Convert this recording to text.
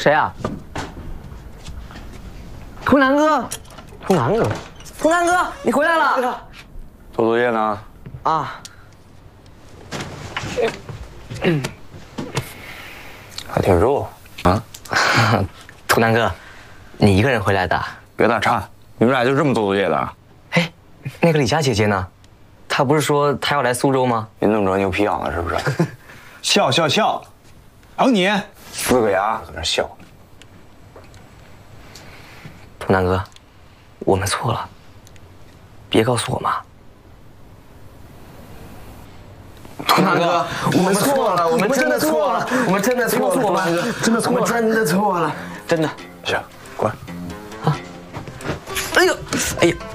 谁啊？童南哥，童南哥，童南哥，你回来了。 做作业呢？ 啊。 还挺热啊。 童南哥，你一个人回来的？ 别打岔，你们俩就这么做作业的？ 哎，那个李佳姐姐呢？她不是说她要来苏州吗？ 你弄成牛皮癢了是不是？ 笑笑笑，还有你呲个牙搁那笑。 童南哥，我们错了，别告诉我妈。童南哥，我们错了，我们真的错了，我们真的错了，童南哥，真的错了，我们真的错了，真的。 行，滚。 啊！哎呦，哎呀。